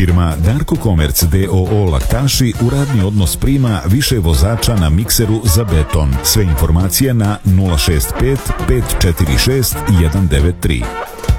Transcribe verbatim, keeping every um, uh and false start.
Firma Darko Komerc d o o Laktaši u radni odnos prima više vozača na mikseru za beton. Sve informacije na nula šest pet pet četiri šest jedan devet tri.